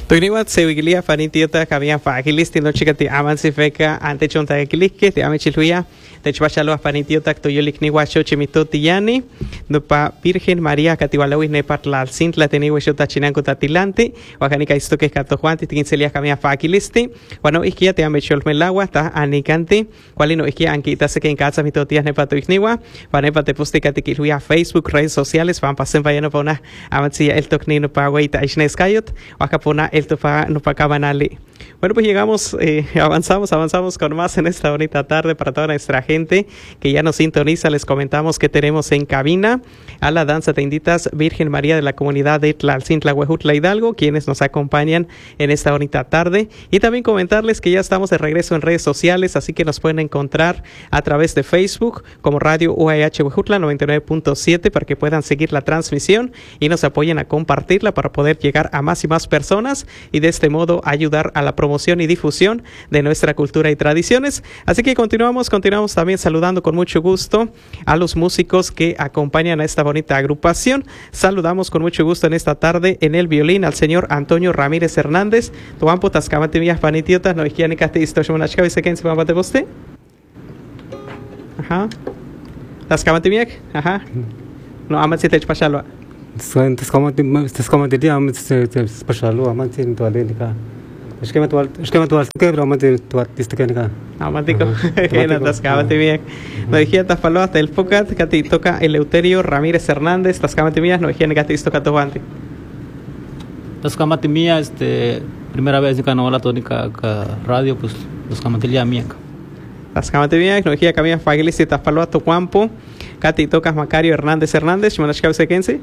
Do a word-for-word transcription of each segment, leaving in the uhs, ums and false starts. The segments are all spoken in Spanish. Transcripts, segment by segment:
Tugniwat se wikilia fanitiota kabia fagilis tino chikati amansi feka ante chonta ekilikke te amichiluya te chpachalo fanitiota toyolik ni washo chimitoti yani no pa Virgen María katiwalawi ne patla sintla teni washo tachinanko tatilante wakanika istoke kato juanti tinselia kabia fagilisti wano ikia te amechol melawa ta anikante kwalino ikia ankita se que en casa mitotias ne pato ikniwa pane pate poste katikiluya Facebook redes sociales van pasen vayano pona amansi el toknino pa waita isneskayot wakapona el topa no pacabanale. Bueno, pues llegamos, eh, avanzamos, avanzamos con más en esta bonita tarde para toda nuestra gente que ya nos sintoniza. Les comentamos que tenemos en cabina a la danza tenditas Virgen María de la comunidad de Tlalcintla, Huejutla, Hidalgo, quienes nos acompañan en esta bonita tarde. Y también comentarles que ya estamos de regreso en redes sociales, así que nos pueden encontrar a través de Facebook como Radio U A H Huejutla noventa y nueve punto siete para que puedan seguir la transmisión y nos apoyen a compartirla para poder llegar a más y más personas y de este modo ayudar a la promoción y difusión de nuestra cultura y tradiciones. Así que continuamos, continuamos también saludando con mucho gusto a los músicos que acompañan a esta bonita agrupación. Saludamos con mucho gusto en esta tarde en el violín al señor Antonio Ramírez Hernández. Tuampo taskamate mías panitiotas, no higiénicas isto shmonachka y sequense pamate poste. Ajá. Taskamate miak, ajá. No amat si te chpachalo. Entonces, ¿cómo te cómo te llamas? Especial, aman sin tu alénica. Es que me tual, es que me tual, que pero aman sin tu artista que nica. Amantico, que no tascábate bien. No dijía tafalo hasta el pocat, que te toca Eleuterio Ramírez Hernández, tascábate mías, no dijía que te toca tobante. Tascábate mía, este, primera vez que no la tónica radio, pues tascábate ya mía. Tascábate bien, no dijía que había fagilis y tafalo hasta Juanpo, que te tocas Macario Hernández Hernández, manachka sequense.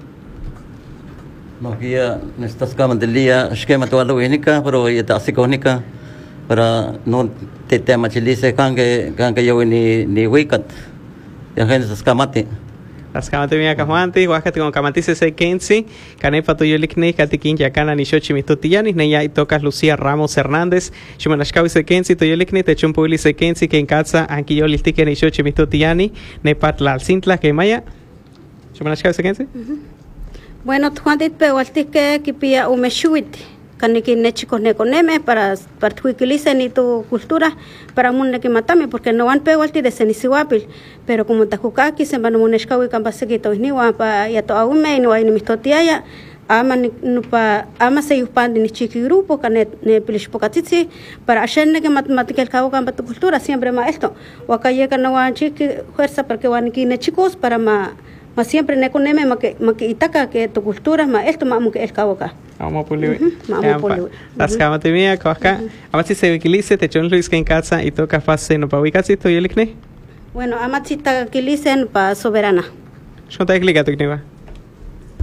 Magia nestas kamandelia esquema toda única pero ya está psicónica para no te tema chilice canque canque yo ni ni wicat ya gente estas kamate las kamate mia kamante guajate con kamatice se kensi canepa to yolikne katikin ya kana ni shochi mitotiyani ne ya tocas Lucía Ramos Hernández chumanashkawi se kensi to yolikne te chumpuli se kensi que en casa anki yolistike ni shochi mitotiyani ne patla sintla que maya chumanashkawi se kensi. Bueno, tuandit pewalti que kipia umeshuit, kaniki nechiko nekoneme para para tuikilice ni tu cultura para munne que matame porque no van pewalti de senisiwapil, pero como tajukaki se van muneshkawi kambasegito ni wa pa ya to aume no hay ni mistotiaya ama no pa ama se yupandi ni chiki grupo kane ne pilishpokatitsi para hacerle que matemática el cabo kamba tu cultura siempre maestro o calle que no van chiki fuerza porque van aquí ne chicos para ma mas siempre ne coneme ma que ma que itaka que tu cultura ma esto ma que el caboca vamos puli las kamate mía coca amati se vikilice te chon Luis que en casa y toca fase no pa ubicasi to yelikne bueno amati ta kilicen pa soberana shonta explica tu kniva